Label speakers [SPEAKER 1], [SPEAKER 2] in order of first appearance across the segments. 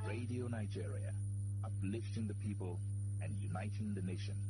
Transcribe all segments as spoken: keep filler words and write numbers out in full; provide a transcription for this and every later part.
[SPEAKER 1] Radio Nigeria, uplifting the people and uniting the nation.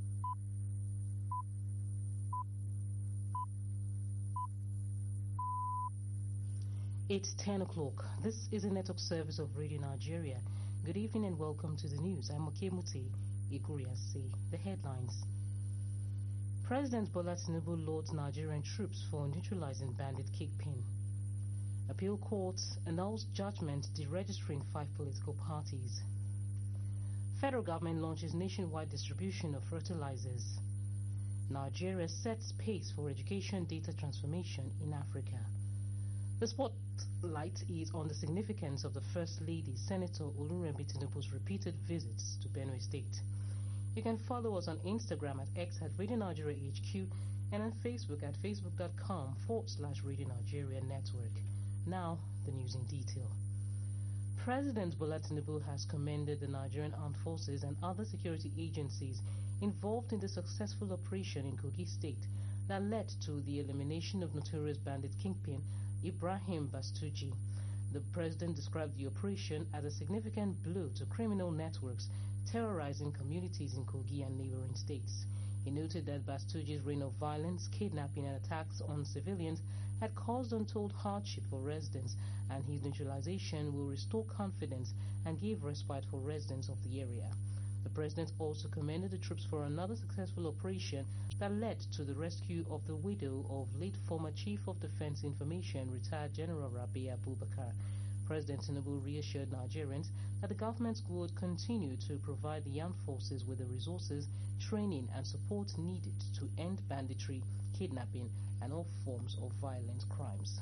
[SPEAKER 2] It's ten o'clock. This is a network service of Radio Nigeria. Good evening and welcome to the news. I'm Okemuti Iguriasi. The headlines. President Bola Tinubu lauds Nigerian troops for neutralizing bandit kingpin. Appeal court annuls judgment deregistering five political parties. Federal government launches nationwide distribution of fertilizers. Nigeria sets pace for education data transformation in Africa. The spotlight is on the significance of the First Lady, Senator Oluremi Tinubu's repeated visits to Benue State. You can follow us on Instagram at X at Radio Nigeria H Q and on Facebook at facebook.com forward slash Radio Nigeria Network. Now, the news in detail. President Bola Tinubu has commended the Nigerian Armed Forces and other security agencies involved in the successful operation in Kogi State that led to the elimination of notorious bandit kingpin Ibrahim Bastuji. The president described the operation as a significant blow to criminal networks terrorizing communities in Kogi and neighboring states. He noted that Bastuji's reign of violence, kidnapping and attacks on civilians had caused untold hardship for residents, and his neutralization will restore confidence and give respite for residents of the area. The president also commended the troops for another successful operation that led to the rescue of the widow of late former Chief of Defense Information, retired General Rabi Abubakar. President Tinubu reassured Nigerians that the government would continue to provide the armed forces with the resources, training and support needed to end banditry, kidnapping and all forms of violent crimes.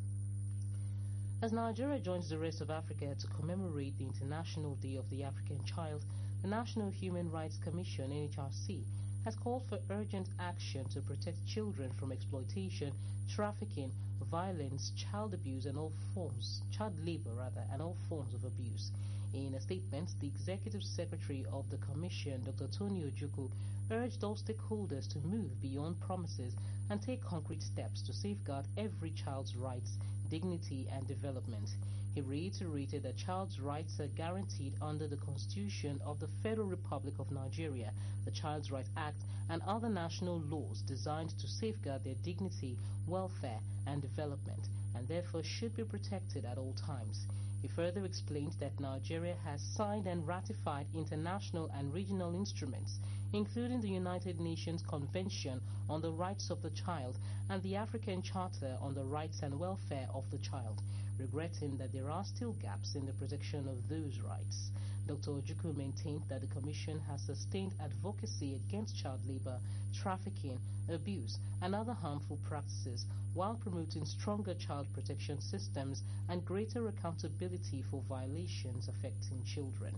[SPEAKER 2] As Nigeria joins the rest of Africa to commemorate the International Day of the African Child, the National Human Rights Commission, N H R C, has called for urgent action to protect children from exploitation, trafficking, violence, child abuse and all forms, child labor rather, and all forms of abuse. In a statement, the Executive Secretary of the Commission, Doctor Tony Ojukwu, urged all stakeholders to move beyond promises and take concrete steps to safeguard every child's rights, dignity and development. He reiterated that child's rights are guaranteed under the Constitution of the Federal Republic of Nigeria, the Child's Rights Act, and other national laws designed to safeguard their dignity, welfare, and development, and therefore should be protected at all times. He further explained that Nigeria has signed and ratified international and regional instruments, including the United Nations Convention on the Rights of the Child and the African Charter on the Rights and Welfare of the Child, regretting that there are still gaps in the protection of those rights. Doctor Ojukwu maintained that the Commission has sustained advocacy against child labor, trafficking, abuse, and other harmful practices while promoting stronger child protection systems and greater accountability for violations affecting children.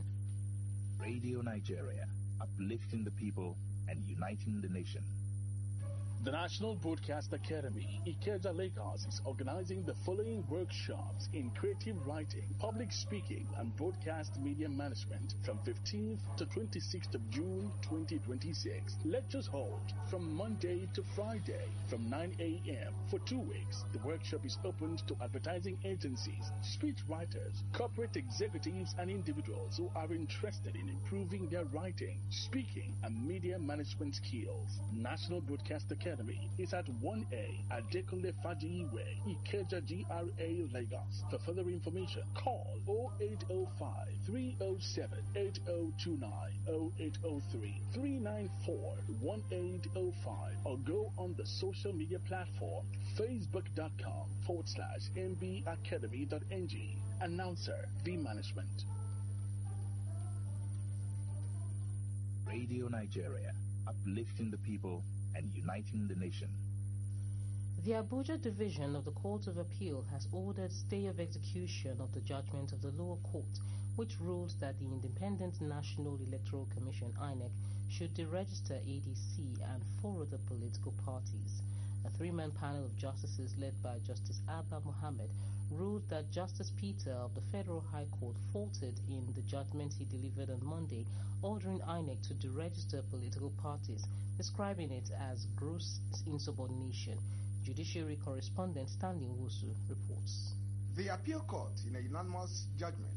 [SPEAKER 1] Radio Nigeria, uplifting the people and uniting the nation.
[SPEAKER 3] The National Broadcast Academy, Ikeja, Lagos, is organizing the following workshops in creative writing, public speaking, and broadcast media management from fifteenth to twenty-sixth of June twenty twenty-six. Lectures hold from Monday to Friday from nine a m for two weeks. The workshop is opened to advertising agencies, speech writers, corporate executives, and individuals who are interested in improving their writing, speaking, and media management skills. National Broadcast Academy Academy is at one A Adekunle Fajiyi Way, Ikeja, G R A, Lagos. For further information, call oh eight oh five, three oh seven, eight oh two nine, oh eight oh three, three nine four, one eight oh five, or go on the social media platform facebook.com forward slash mbacademy.ng. Announcer, V Management.
[SPEAKER 1] Radio Nigeria, uplifting the people and uniting the nation.
[SPEAKER 2] The Abuja Division of the Court of Appeal has ordered stay of execution of the judgment of the lower court, which ruled that the Independent National Electoral Commission (I N E C) should deregister A D C and four other political parties. A three-man panel of justices led by Justice Abba Mohammed ruled that Justice Peter of the Federal High Court faltered in the judgment he delivered on Monday, ordering I N E C to deregister political parties, describing it as gross insubordination. Judiciary correspondent Stanley Wusu reports.
[SPEAKER 4] The appeal court, in a unanimous judgment,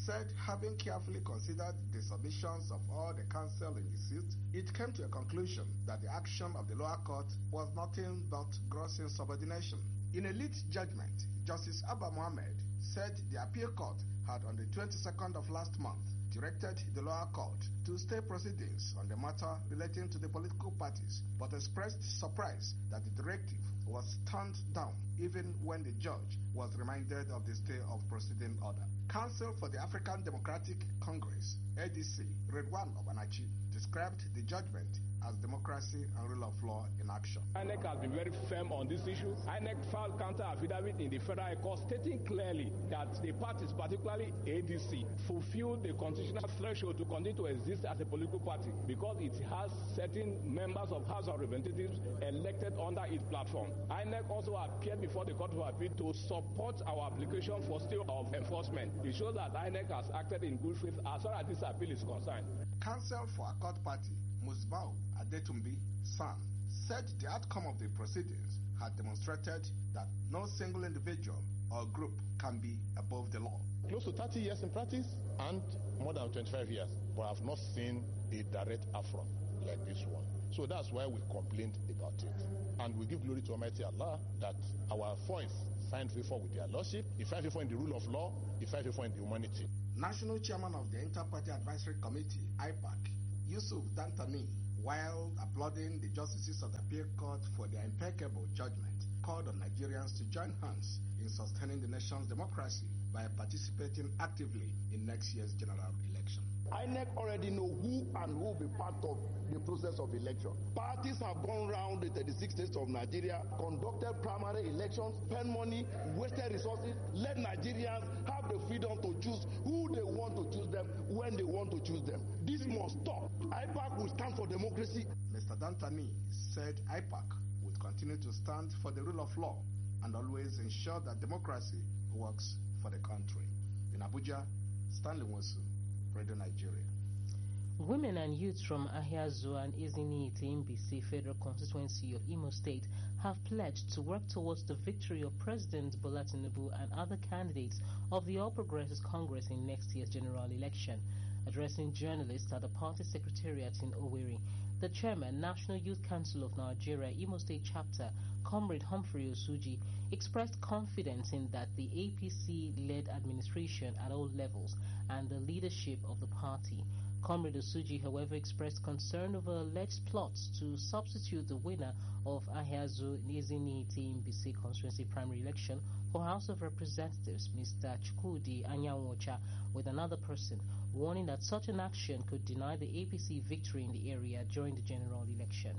[SPEAKER 4] said having carefully considered the submissions of all the counsel in the suit, it came to a conclusion that the action of the lower court was nothing but gross insubordination. In a lead judgment, Justice Abba Mohammed said the appeal court had on the twenty-second of last month directed the lower court to stay proceedings on the matter relating to the political parties, but expressed surprise that the directive was turned down even when the judge was reminded of the stay of proceeding order. Counsel for the African Democratic Congress, A D C, Redwan Obanachi, described the judgment as democracy and rule of law in action.
[SPEAKER 5] I N E C has been very firm on this issue. I N E C filed counter affidavit in the federal court stating clearly that the parties, particularly A D C, fulfilled the constitutional threshold to continue to exist as a political party because it has certain members of House of Representatives elected under its platform. I N E C also appeared before the Court of Appeal to support our application for stay of enforcement. It shows that I N E C has acted in good faith as far as this appeal is concerned.
[SPEAKER 4] Counsel for a court party, Musbau Adetumbi San, said the outcome of the proceedings had demonstrated that no single individual or group can be above the law.
[SPEAKER 6] Close to thirty years in practice and more than twenty-five years, but I've not seen a direct affront like this one. So that's why we complained about it. And we give glory to Almighty Allah that our voice find favor with their lordship, it find favor in the rule of law, it find favor in the humanity.
[SPEAKER 4] National Chairman of the Inter-Party Advisory Committee, I PAC, Yusuf Dantani, while applauding the justices of the appeal court for their impeccable judgment, called on Nigerians to join hands in sustaining the nation's democracy by participating actively in next year's general election.
[SPEAKER 7] I N E C already know who and who will be part of the process of election. Parties have gone around the thirty-six states of Nigeria, conducted primary elections, spent money, wasted resources, let Nigerians have the freedom to choose who they want to choose them, when they want to choose them. This must stop. I PAC will stand for democracy.
[SPEAKER 4] Mister Dantani said I PAC would continue to stand for the rule of law and always ensure that democracy works for the country. In Abuja, Stanley Nwosu, Radio Nigeria.
[SPEAKER 2] Women and youths from Ahiazu and Ezinite Imbisi Federal Constituency of Imo State have pledged to work towards the victory of President Bola Tinubu and other candidates of the All Progressives Congress in next year's general election. Addressing journalists at the party secretariat in Owerri, the chairman, National Youth Council of Nigeria, Imo State Chapter, Comrade Humphrey Osuji, expressed confidence in that the A P C-led administration at all levels and the leadership of the party. Comrade Osuji, however, expressed concern over alleged plots to substitute the winner of Ahiazu Ezinite Imbisi constituency primary election for House of Representatives, Mister Chukwudi Anyanwocha, with another person, warning that such an action could deny the A P C victory in the area during the general election.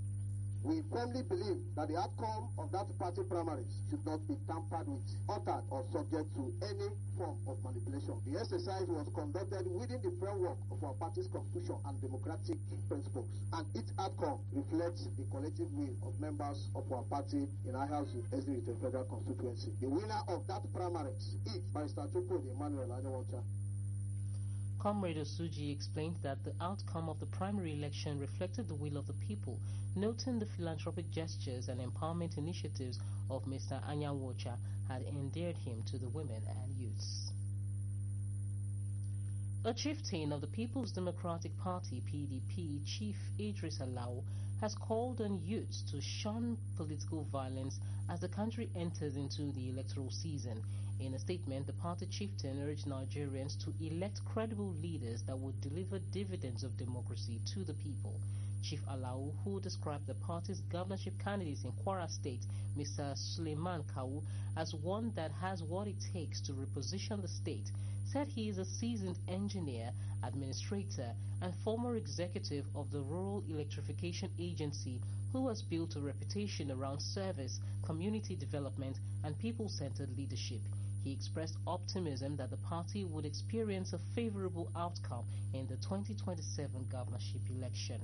[SPEAKER 8] We firmly believe that the outcome of that party primaries should not be tampered with, altered, or subject to any form of manipulation. The exercise was conducted within the framework of our party's constitution and democratic principles, and its outcome reflects the collective will of members of our party in Ahiazu Ezinite Federal Constituency. The winner of that primaries is Barrister Chukwudi Emmanuel Anyanwocha.
[SPEAKER 2] Comrade Osuji explained that the outcome of the primary election reflected the will of the people, noting the philanthropic gestures and empowerment initiatives of Mister Anyanwocha had endeared him to the women and youths. A chieftain of the People's Democratic Party, P D P, Chief Idris Alao, has called on youths to shun political violence as the country enters into the electoral season. In a statement, the party chieftain urged Nigerians to elect credible leaders that would deliver dividends of democracy to the people. Chief Alao, who described the party's governorship candidates in Kwara State, Mister Suleiman Kawu, as one that has what it takes to reposition the state, said he is a seasoned engineer, administrator, and former executive of the Rural Electrification Agency, who has built a reputation around service, community development, and people-centered leadership. He expressed optimism that the party would experience a favorable outcome in the twenty twenty-seven governorship election.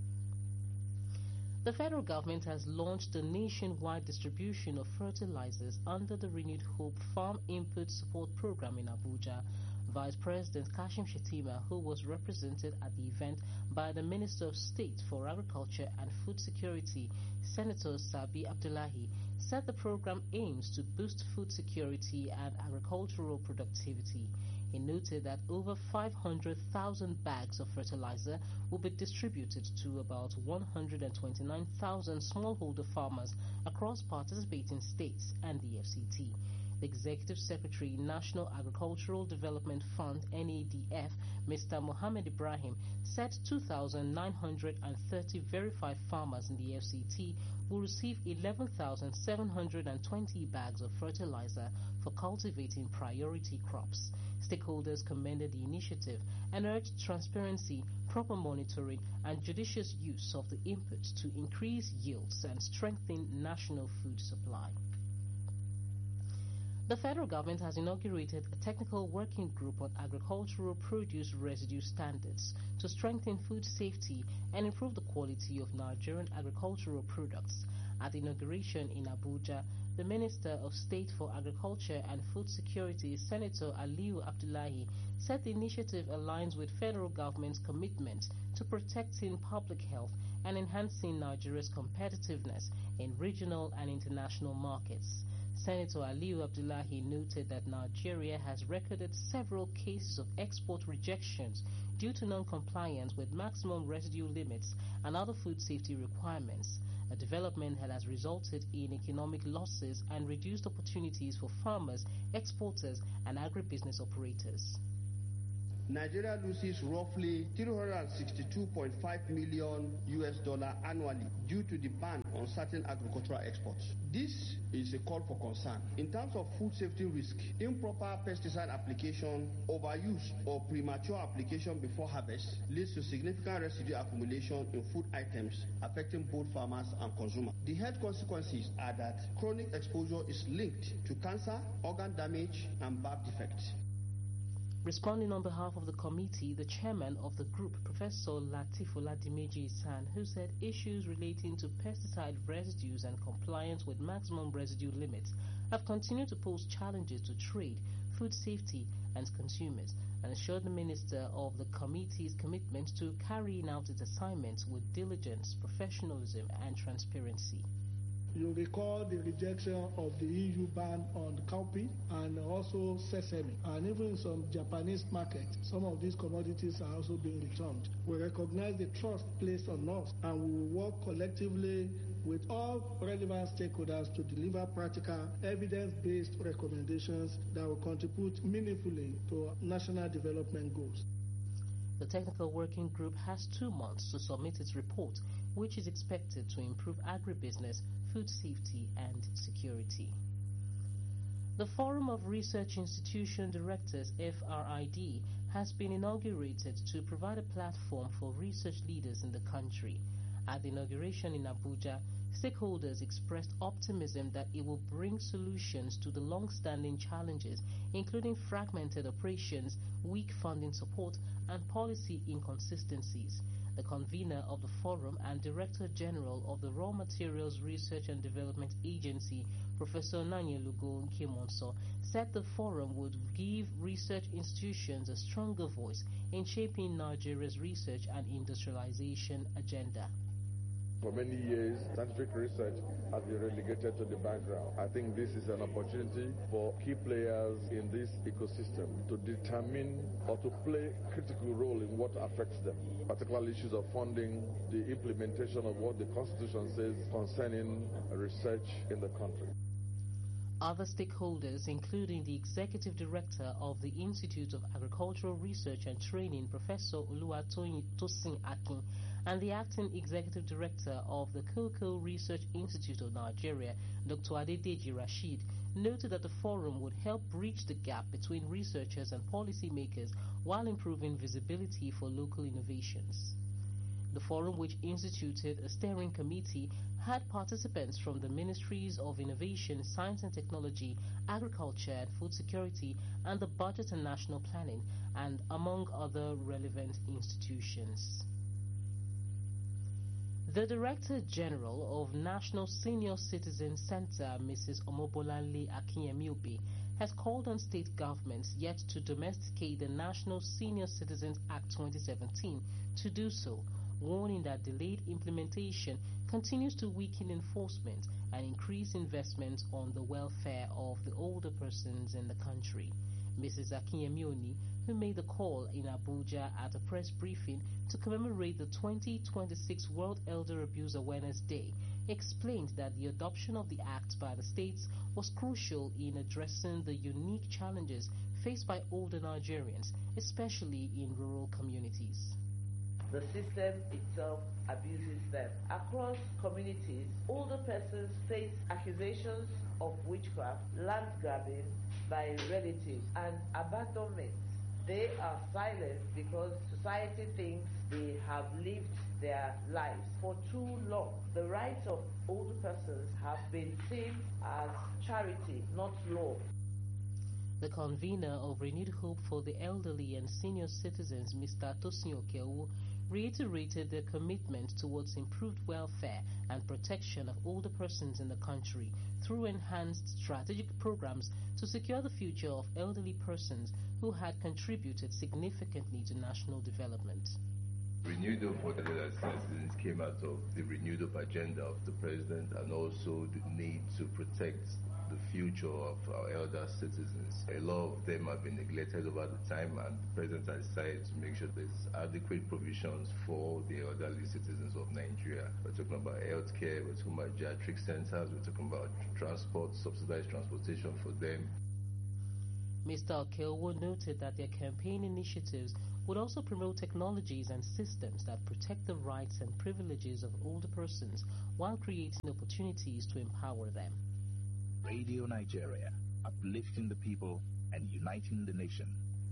[SPEAKER 2] The federal government has launched a nationwide distribution of fertilizers under the Renewed Hope Farm Input Support Program in Abuja. Vice President Kashim Shettima, who was represented at the event by the Minister of State for Agriculture and Food Security, Senator Sabi Abdullahi, said the program aims to boost food security and agricultural productivity. He noted that over five hundred thousand bags of fertilizer will be distributed to about one hundred twenty-nine thousand smallholder farmers across participating states and the F C T. The Executive Secretary, National Agricultural Development Fund, N A D F, Mister Mohammed Ibrahim, said two thousand nine hundred thirty verified farmers in the F C T will receive eleven thousand seven hundred twenty bags of fertilizer for cultivating priority crops. Stakeholders commended the initiative and urged transparency, proper monitoring, and judicious use of the inputs to increase yields and strengthen national food supply. The federal government has inaugurated a technical working group on agricultural produce residue standards to strengthen food safety and improve the quality of Nigerian agricultural products. At the inauguration in Abuja, the Minister of State for Agriculture and Food Security, Senator Aliyu Abdullahi, said the initiative aligns with federal government's commitment to protecting public health and enhancing Nigeria's competitiveness in regional and international markets. Senator Aliyu Abdullahi noted that Nigeria has recorded several cases of export rejections due to non-compliance with maximum residue limits and other food safety requirements, a development that has resulted in economic losses and reduced opportunities for farmers, exporters, and agribusiness operators.
[SPEAKER 7] Nigeria loses roughly three hundred sixty-two point five million U S dollar annually due to the ban on certain agricultural exports. This is a call for concern. In terms of food safety risk, improper pesticide application, overuse, or premature application before harvest leads to significant residue accumulation in food items, affecting both farmers and consumers. The health consequences are that chronic exposure is linked to cancer, organ damage, and birth defects.
[SPEAKER 2] Responding on behalf of the committee, the chairman of the group, Professor Latif Oladimeji Isan, who said issues relating to pesticide residues and compliance with maximum residue limits have continued to pose challenges to trade, food safety, and consumers, and assured the minister of the committee's commitment to carrying out its assignments with diligence, professionalism, and transparency.
[SPEAKER 9] You recall the rejection of the E U ban on cowpea and also sesame, and even in some Japanese markets, some of these commodities are also being returned. We recognize the trust placed on us, and we will work collectively with all relevant stakeholders to deliver practical, evidence-based recommendations that will contribute meaningfully to national development goals.
[SPEAKER 2] The technical working group has two months to submit its report, which is expected to improve agribusiness, food safety, and security. The Forum of Research Institution Directors, F R I D, has been inaugurated to provide a platform for research leaders in the country. At the inauguration in Abuja, stakeholders expressed optimism that it will bring solutions to the long-standing challenges, including fragmented operations, weak funding support, and policy inconsistencies. The convener of the forum and Director General of the Raw Materials Research and Development Agency, Professor Nanyelugo Nkemonso, said the forum would give research institutions a stronger voice in shaping Nigeria's research and industrialization agenda.
[SPEAKER 10] For many years, scientific research has been relegated to the background. I think this is an opportunity for key players in this ecosystem to determine or to play a critical role in what affects them, particularly issues of funding, the implementation of what the Constitution says concerning research in the country.
[SPEAKER 2] Other stakeholders, including the Executive Director of the Institute of Agricultural Research and Training, Professor Oluwatoyin Tosin Akin, and the Acting Executive Director of the Cocoa Research Institute of Nigeria, Doctor Adedeji Rashid, noted that the forum would help bridge the gap between researchers and policymakers while improving visibility for local innovations. The forum, which instituted a steering committee, had participants from the Ministries of Innovation, Science and Technology, Agriculture and Food Security, and the Budget and National Planning, and among other relevant institutions. The Director General of National Senior Citizen Center, Missus Omobolanle Akinyemi, has called on state governments yet to domesticate the National Senior Citizens Act twenty seventeen to do so, warning that delayed implementation continues to weaken enforcement and increase investment on the welfare of the older persons in the country. Missus Akinyemi, who made the call in Abuja at a press briefing to commemorate the twenty twenty-six World Elder Abuse Awareness Day, explained that the adoption of the act by the states was crucial in addressing the unique challenges faced by older Nigerians, especially in rural communities.
[SPEAKER 11] The system itself abuses them. Across communities, older persons face accusations of witchcraft, land grabbing by relatives, and abandonment. They are silent because society thinks they have lived their lives for too long. The rights of older persons have been seen as charity, not law.
[SPEAKER 2] The convener of Renewed Hope for the Elderly and Senior Citizens, Mister Tosin Okeowo, reiterated their commitment towards improved welfare and protection of older persons in the country through enhanced strategic programs to secure the future of elderly persons who had contributed significantly to national development.
[SPEAKER 12] Renewed Hope for the Elderly Citizens came out of the Renewed Hope agenda of the President and also the need to protect the future of our elder citizens. A lot of them have been neglected over the time, and the President has decided to make sure there's adequate provisions for the elderly citizens of Nigeria. We're talking about healthcare, we're talking about geriatric centers, we're talking about transport, subsidized transportation for them.
[SPEAKER 2] Mister Okeowo noted that their campaign initiatives would also promote technologies and systems that protect the rights and privileges of older persons while creating opportunities to empower them.
[SPEAKER 1] Radio Nigeria, uplifting the people and uniting the nation.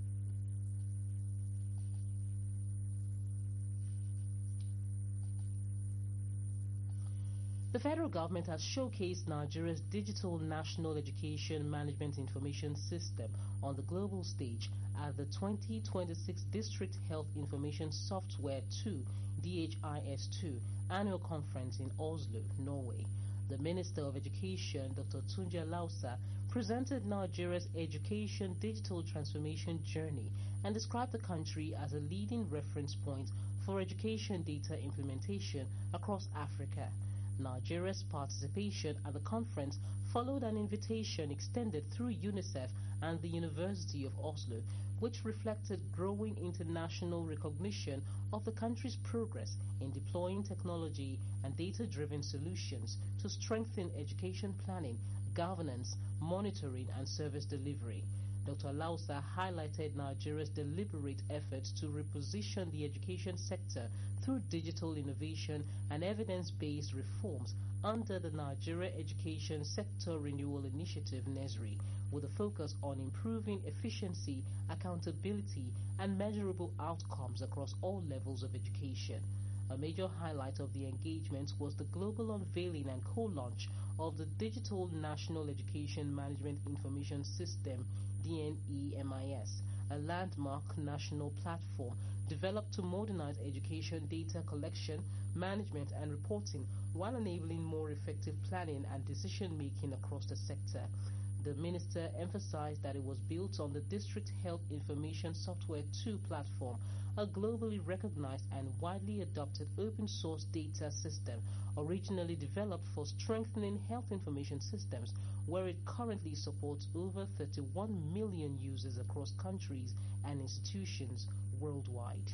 [SPEAKER 2] The federal government has showcased Nigeria's digital National Education Management Information System on the global stage at the twenty twenty-six District Health Information Software two D H I S two annual conference in Oslo, Norway. The Minister of Education, Doctor Tunji Lausa, presented Nigeria's education digital transformation journey and described the country as a leading reference point for education data implementation across Africa. Nigeria's participation at the conference followed an invitation extended through UNICEF and the University of Oslo, which reflected growing international recognition of the country's progress in deploying technology and data-driven solutions to strengthen education planning, governance, monitoring, and service delivery. Doctor Lausa highlighted Nigeria's deliberate efforts to reposition the education sector through digital innovation and evidence-based reforms under the Nigeria Education Sector Renewal Initiative (NESRI), with a focus on improving efficiency, accountability, and measurable outcomes across all levels of education. A major highlight of the engagement was the global unveiling and co-launch of the Digital National Education Management Information System D N E M I S, a landmark national platform developed to modernize education data collection, management, and reporting while enabling more effective planning and decision-making across the sector. The minister emphasized that it was built on the District Health Information Software two platform, a globally recognized and widely adopted open-source data system originally developed for strengthening health information systems, where it currently supports over thirty-one million users across countries and institutions worldwide.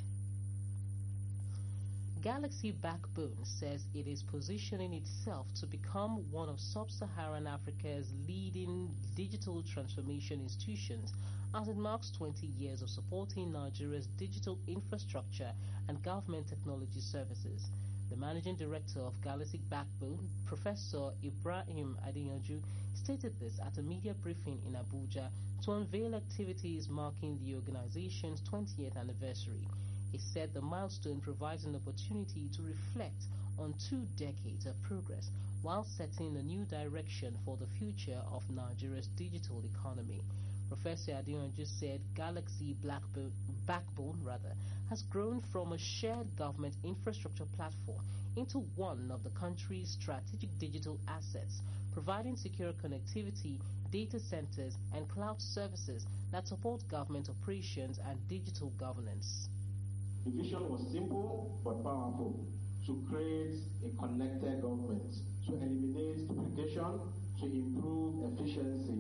[SPEAKER 2] Galaxy Backbone says it is positioning itself to become one of sub-Saharan Africa's leading digital transformation institutions as it marks twenty years of supporting Nigeria's digital infrastructure and government technology services. The managing director of Galaxy Backbone, Professor Ibrahim Adeyanju, stated this at a media briefing in Abuja to unveil activities marking the organization's twentieth anniversary. He said the milestone provides an opportunity to reflect on two decades of progress while setting a new direction for the future of Nigeria's digital economy. Professor Adeyanju said Galaxy Blackbone, Backbone rather, has grown from a shared government infrastructure platform into one of the country's strategic digital assets, providing secure connectivity, data centers, and cloud services that support government operations and digital governance.
[SPEAKER 13] The vision was simple but powerful: to create a connected government, to eliminate duplication, to improve efficiency,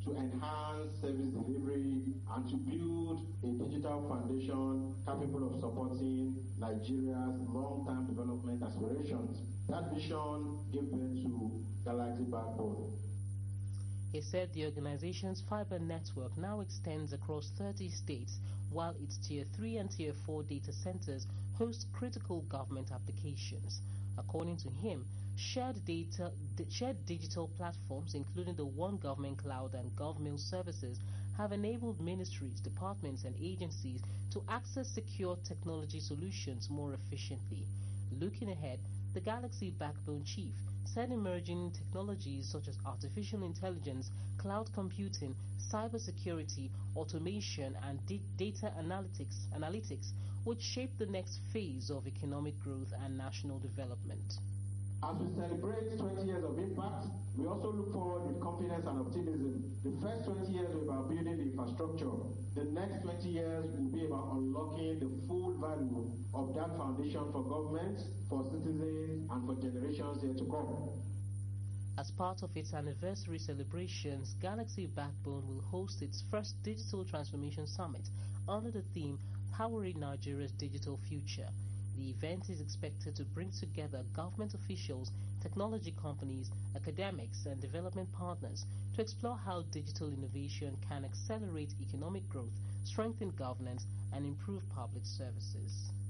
[SPEAKER 13] to enhance service delivery and to build a digital foundation capable of supporting Nigeria's long-term development aspirations. That vision gave birth to Galaxy Backbone.
[SPEAKER 2] He said the organization's fiber network now extends across thirty states, while its Tier three and Tier four data centers host critical government applications. According to him, shared data, shared digital platforms, including the One Government Cloud and GovMail services, have enabled ministries, departments, and agencies to access secure technology solutions more efficiently. Looking ahead, the Galaxy Backbone chief said emerging technologies such as artificial intelligence, cloud computing, cybersecurity, automation, and data analytics, analytics would shape the next phase of economic growth and national development.
[SPEAKER 13] As we celebrate twenty years of impact, we also look forward with confidence and optimism. The first twenty years were about building the infrastructure. The next twenty years will be about unlocking the full value of that foundation for governments, for citizens, and for generations yet to come.
[SPEAKER 2] As part of its anniversary celebrations, Galaxy Backbone will host its first Digital Transformation Summit under the theme Powering Nigeria's Digital Future. The event is expected to bring together government officials, technology companies, academics, and development partners to explore how digital innovation can accelerate economic growth, strengthen governance, and improve public services.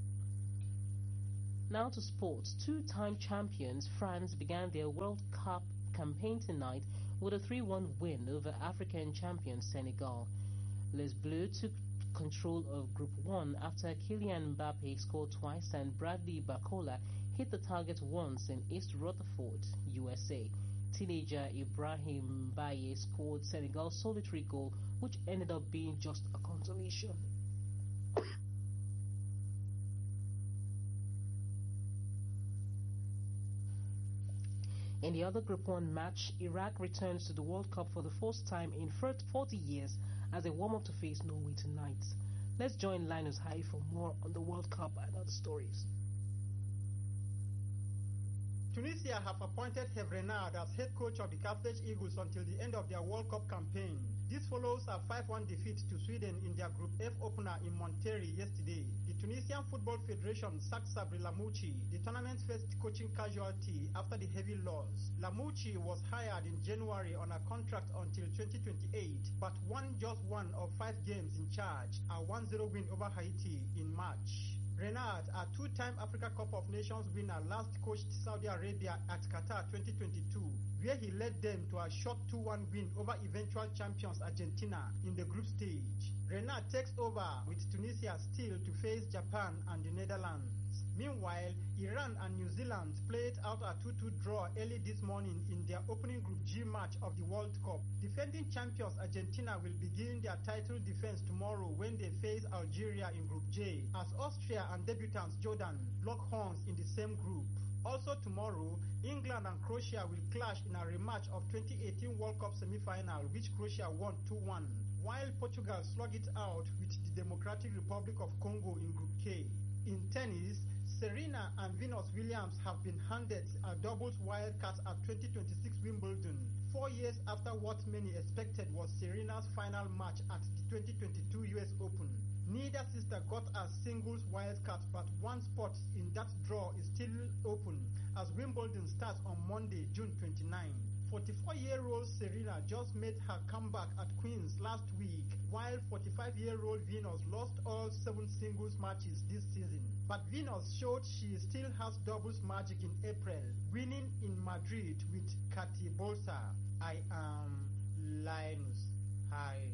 [SPEAKER 2] Now to sports. Two-time champions France began their World Cup campaign tonight with a three one win over African champion Senegal. Les Bleus took control of Group one after Kylian Mbappe scored twice and Bradley Barcola hit the target once in East Rutherford, U S A. Teenager Ibrahim Mbaye scored Senegal's solitary goal, which ended up being just a consolation. In the other Group one match, Iraq returns to the World Cup for the first time in forty years as they warm up to face Norway tonight. Let's join Linus Hai for more on the World Cup and other stories.
[SPEAKER 14] Tunisia have appointed Hervé Renard as head coach of the Carthage Eagles until the end of their World Cup campaign. This follows a five one defeat to Sweden in their Group F opener in Monterrey yesterday. The Tunisian Football Federation sacked Sabri Lamouchi, the tournament's first coaching casualty, after the heavy loss. Lamouchi was hired in January on a contract until twenty twenty-eight, but won just one of five games in charge, a one zero win over Haiti in March. Renard, a two-time Africa Cup of Nations winner, last coached Saudi Arabia at Qatar twenty twenty-two, where he led them to a short two one win over eventual champions Argentina in the group stage. Renard takes over with Tunisia still to face Japan and the Netherlands. Meanwhile, Iran and New Zealand played out a two two draw early this morning in their opening Group G match of the World Cup. Defending champions Argentina will begin their title defense tomorrow when they face Algeria in Group J, as Austria and debutants Jordan lock horns in the same group. Also tomorrow, England and Croatia will clash in a rematch of twenty eighteen World Cup semi-final, which Croatia won two one, while Portugal slug it out with the Democratic Republic of Congo in Group K. In tennis, Serena and Venus Williams have been handed a doubles wildcard at twenty twenty-six Wimbledon, four years after what many expected was Serena's final match at the twenty twenty-two U S Open. Neither sister got a singles wildcard, but one spot in that draw is still open as Wimbledon starts on Monday, June twenty-ninth. forty-four-year-old Serena just made her comeback at Queen's last week, while forty-five-year-old Venus lost all seven singles matches this season. But Venus showed she still has doubles magic in April, winning in Madrid with Katie Bolsa. I am Linus Hai.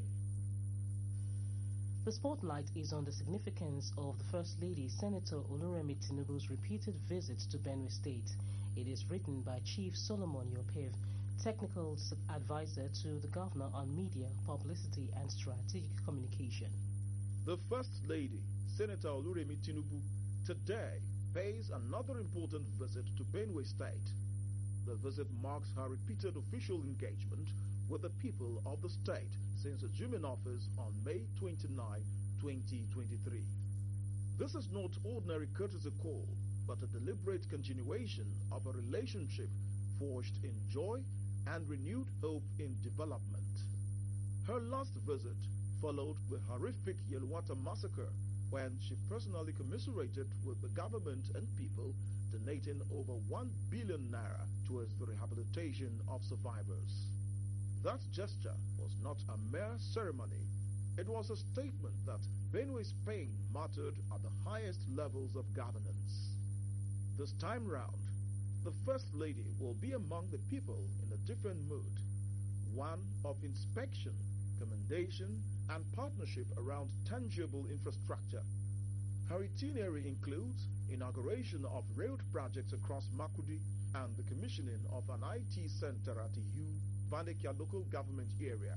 [SPEAKER 2] The spotlight is on the significance of the First Lady, Senator Oluremi Tinubu's repeated visits to Benue State. It is written by Chief Solomon Yopev, technical advisor to the governor on media, publicity, and strategic communication.
[SPEAKER 15] The First Lady, Senator Oluremi Tinubu, today pays another important visit to Benue State. The visit marks her repeated official engagement with the people of the state since assuming office on May twenty-ninth, twenty twenty-three. This is not ordinary courtesy call, but a deliberate continuation of a relationship forged in joy and renewed hope in development. Her last visit followed the horrific Yelwata massacre, when she personally commiserated with the government and people, donating over one billion naira towards the rehabilitation of survivors. That gesture was not a mere ceremony. It was a statement that Benue Spain mattered at the highest levels of governance. This time round, the First Lady will be among the people in a different mood, one of inspection, commendation, and partnership around tangible infrastructure. Her itinerary includes inauguration of road projects across Makudi and the commissioning of an I T center at Ihu, Vandekia local government area,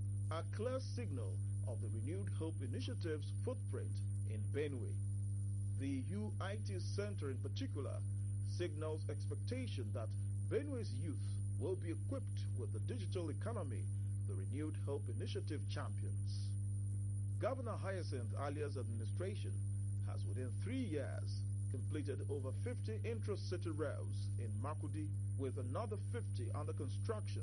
[SPEAKER 15] a clear signal of the Renewed Hope Initiative's footprint in Benue. The Ihu I T center in particular signals expectation that Benue's youth will be equipped with the digital economy the Renewed Hope Initiative champions. Governor Hyacinth Alia's administration has within three years completed over fifty intra-city roads in Makudi, with another fifty under construction.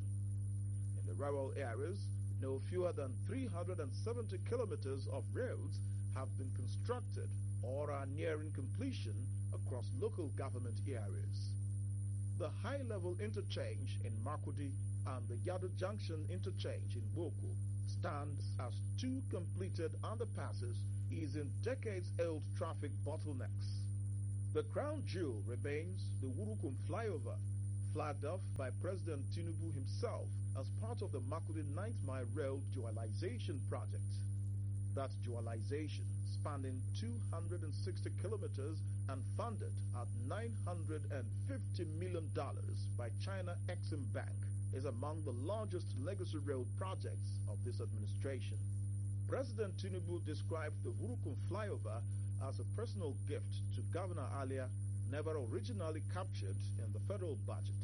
[SPEAKER 15] In the rural areas, no fewer than three hundred seventy kilometers of roads have been constructed or are nearing completion across local government areas. The high-level interchange in Makudi and the Yadu Junction interchange in Boku stands as two completed underpasses easing decades-old traffic bottlenecks. The crown jewel remains the Wurukum flyover, flagged off by President Tinubu himself as part of the Makudi ninth Mile Road dualization project. That dualization, spanning two hundred sixty kilometers and funded at nine hundred fifty million dollars by China Exim Bank, is among the largest legacy road projects of this administration. President Tinubu described the Wurukum flyover as a personal gift to Governor Alia, never originally captured in the federal budget.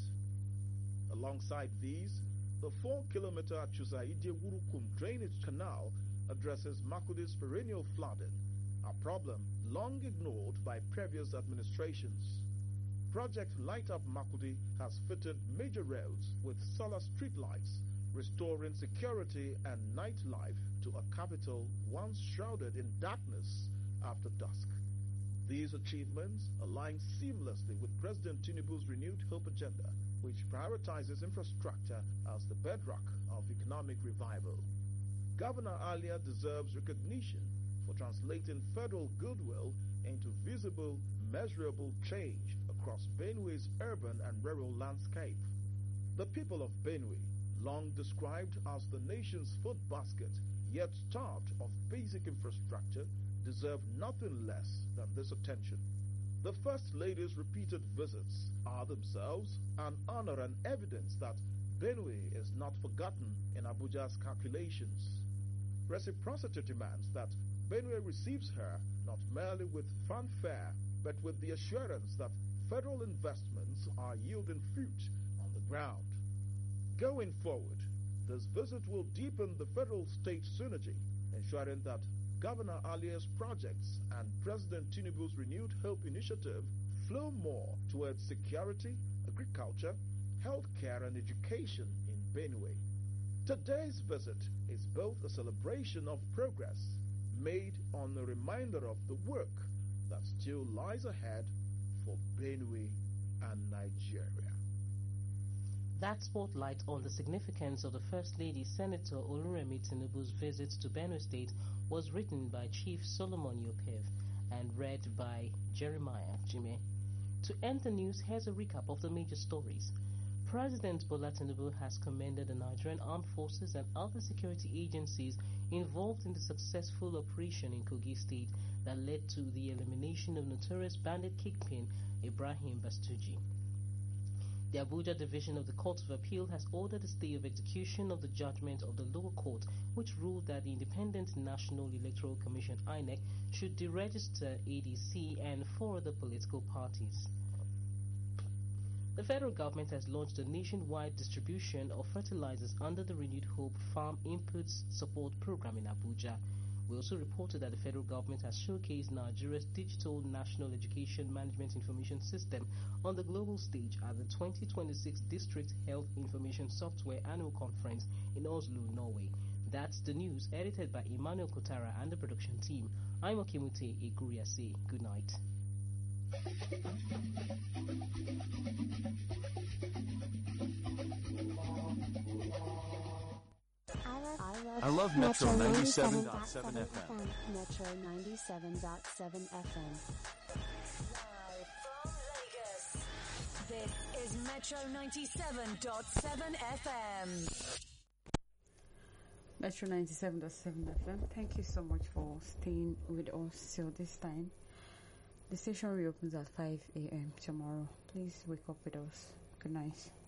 [SPEAKER 15] Alongside these, the four-kilometer Chusaide Wurukum drainage canal addresses Makudi's perennial flooding, a problem long ignored by previous administrations. Project Light Up Makudi has fitted major roads with solar streetlights, restoring security and nightlife to a capital once shrouded in darkness after dusk. These achievements align seamlessly with President Tinubu's Renewed Hope agenda, which prioritizes infrastructure as the bedrock of economic revival. Governor Alia deserves recognition for translating federal goodwill into visible, measurable change across Benue's urban and rural landscape. The people of Benue, long described as the nation's food basket, yet starved of basic infrastructure, deserve nothing less than this attention. The First Lady's repeated visits are themselves an honor and evidence that Benue is not forgotten in Abuja's calculations. Reciprocity demands that Benue receives her not merely with fanfare, but with the assurance that federal investments are yielding fruit on the ground. Going forward, this visit will deepen the federal-state synergy, ensuring that Governor Alia's projects and President Tinubu's Renewed Hope Initiative flow more towards security, agriculture, healthcare, and education in Benue. Today's visit is both a celebration of progress made on a reminder of the work that still lies ahead for Benue and Nigeria.
[SPEAKER 2] That spotlight on the significance of the First Lady Senator Oluremi Tinubu's visit to Benue State was written by Chief Solomon Yopev and read by Jeremiah Jime. To end the news, here's a recap of the major stories. President Bola Tinubu has commended the Nigerian Armed Forces and other security agencies involved in the successful operation in Kogi State that led to the elimination of notorious bandit kingpin Ibrahim Bastuji. The Abuja Division of the Court of Appeal has ordered a stay of execution of the judgment of the lower court, which ruled that the Independent National Electoral Commission I N E C should deregister A D C and four other political parties. The federal government has launched a nationwide distribution of fertilizers under the Renewed Hope Farm Inputs Support Program in Abuja. We also reported that the federal government has showcased Nigeria's digital National Education Management Information System on the global stage at the twenty twenty-six District Health Information Software Annual Conference in Oslo, Norway. That's the news, edited by Emmanuel Kotara and the production team. I'm Okemute Iguriase. Good night.
[SPEAKER 16] I love Metro ninety-seven point seven F M.
[SPEAKER 17] Metro ninety-seven point seven F M.
[SPEAKER 18] Live from Lagos. This is Metro ninety-seven point seven F M.
[SPEAKER 19] Metro ninety-seven point seven F M. Thank you so much for staying with us till this time. The station reopens at five a.m. tomorrow. Please wake up with us. Good night.